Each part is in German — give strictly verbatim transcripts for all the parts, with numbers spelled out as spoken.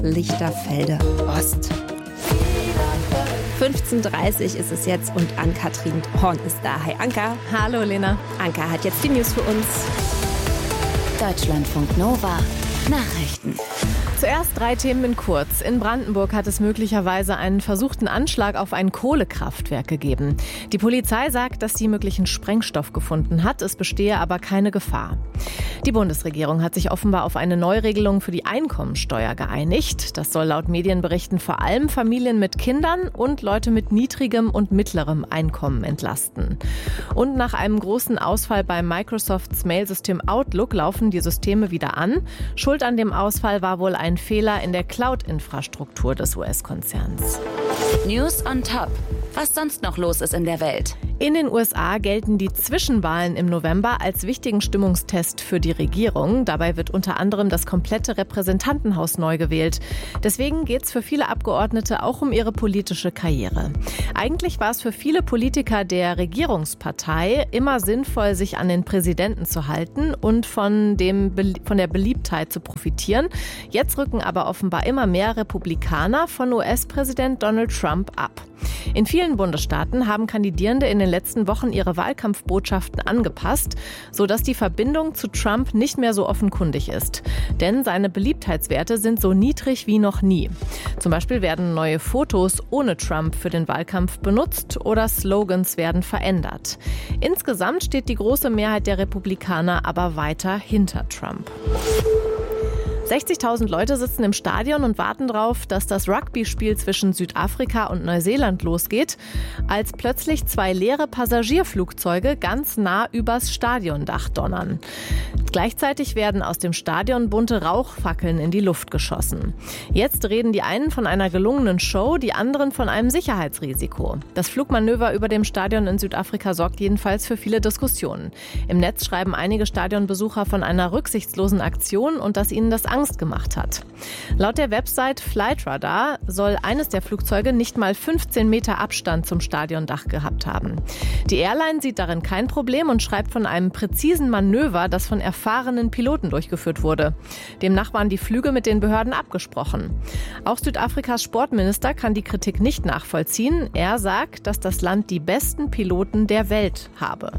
Lichterfelde Ost. fünfzehn Uhr dreißig ist es jetzt und Ann-Kathrin Horn ist da. Hi Anka. Hallo Lena. Anka hat jetzt die News für uns. Deutschlandfunk Nova. Nachrichten. Zuerst drei Themen in kurz. In Brandenburg hat es möglicherweise einen versuchten Anschlag auf ein Kohlekraftwerk gegeben. Die Polizei sagt, dass sie möglichen Sprengstoff gefunden hat. Es bestehe aber keine Gefahr. Die Bundesregierung hat sich offenbar auf eine Neuregelung für die Einkommensteuer geeinigt. Das soll laut Medienberichten vor allem Familien mit Kindern und Leute mit niedrigem und mittlerem Einkommen entlasten. Und nach einem großen Ausfall bei Microsofts Mailsystem Outlook laufen die Systeme wieder an. Schuld an dem Ausfall war wohl ein Fehler in der Cloud-Infrastruktur des U S-Konzerns. News on top. Was sonst noch los ist in der Welt? In den U S A gelten die Zwischenwahlen im November als wichtigen Stimmungstest für die Regierung. Dabei wird unter anderem das komplette Repräsentantenhaus neu gewählt. Deswegen geht es für viele Abgeordnete auch um ihre politische Karriere. Eigentlich war es für viele Politiker der Regierungspartei immer sinnvoll, sich an den Präsidenten zu halten und von, dem, von der Beliebtheit zu profitieren. Jetzt rücken aber offenbar immer mehr Republikaner von U S-Präsident Donald Trump ab. In vielen Bundesstaaten haben Kandidierende in den letzten Wochen ihre Wahlkampfbotschaften angepasst, sodass die Verbindung zu Trump nicht mehr so offenkundig ist. Denn seine Beliebtheitswerte sind so niedrig wie noch nie. Zum Beispiel werden neue Fotos ohne Trump für den Wahlkampf benutzt oder Slogans werden verändert. Insgesamt steht die große Mehrheit der Republikaner aber weiter hinter Trump. sechzigtausend Leute sitzen im Stadion und warten darauf, dass das Rugby-Spiel zwischen Südafrika und Neuseeland losgeht, als plötzlich zwei leere Passagierflugzeuge ganz nah übers Stadiondach donnern. Gleichzeitig werden aus dem Stadion bunte Rauchfackeln in die Luft geschossen. Jetzt reden die einen von einer gelungenen Show, die anderen von einem Sicherheitsrisiko. Das Flugmanöver über dem Stadion in Südafrika sorgt jedenfalls für viele Diskussionen. Im Netz schreiben einige Stadionbesucher von einer rücksichtslosen Aktion und dass ihnen das Angst gemacht hat. Laut der Website Flightradar soll eines der Flugzeuge nicht mal fünfzehn Meter Abstand zum Stadiondach gehabt haben. Die Airline sieht darin kein Problem und schreibt von einem präzisen Manöver, das von erfahrenen Piloten durchgeführt wurde. Demnach waren die Flüge mit den Behörden abgesprochen. Auch Südafrikas Sportminister kann die Kritik nicht nachvollziehen. Er sagt, dass das Land die besten Piloten der Welt habe.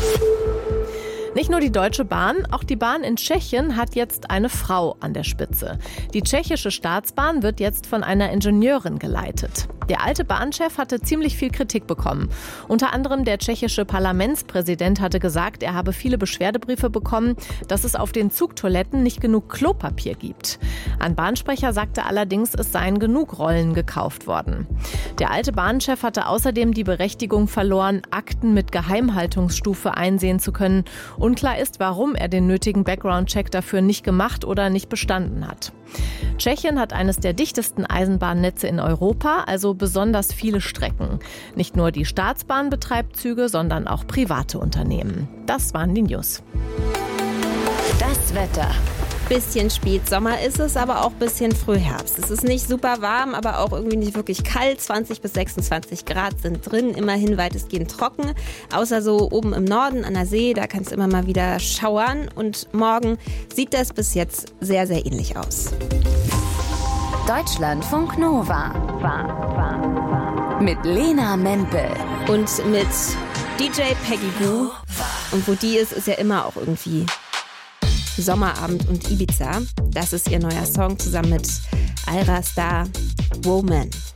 Nicht nur die Deutsche Bahn, auch die Bahn in Tschechien hat jetzt eine Frau an der Spitze. Die tschechische Staatsbahn wird jetzt von einer Ingenieurin geleitet. Der alte Bahnchef hatte ziemlich viel Kritik bekommen. Unter anderem der tschechische Parlamentspräsident hatte gesagt, er habe viele Beschwerdebriefe bekommen, dass es auf den Zugtoiletten nicht genug Klopapier gibt. Ein Bahnsprecher sagte allerdings, es seien genug Rollen gekauft worden. Der alte Bahnchef hatte außerdem die Berechtigung verloren, Akten mit Geheimhaltungsstufe einsehen zu können. Unklar ist, warum er den nötigen Background-Check dafür nicht gemacht oder nicht bestanden hat. Tschechien hat eines der dichtesten Eisenbahnnetze in Europa, also besonders viele Strecken. Nicht nur die Staatsbahn betreibt Züge, sondern auch private Unternehmen. Das waren die News. Das Wetter. Bisschen Spätsommer ist es, aber auch bisschen Frühherbst. Es ist nicht super warm, aber auch irgendwie nicht wirklich kalt. zwanzig bis sechsundzwanzig Grad sind drin, immerhin weitestgehend trocken. Außer so oben im Norden an der See, da kann es immer mal wieder schauern. Und morgen sieht das bis jetzt sehr, sehr ähnlich aus. Deutschlandfunk Nova. Mit Lena Mempel. Und mit D J Peggy Gou. Und wo die ist, ist ja immer auch irgendwie Sommerabend und Ibiza. Das ist ihr neuer Song zusammen mit Ayra Starr, Woman.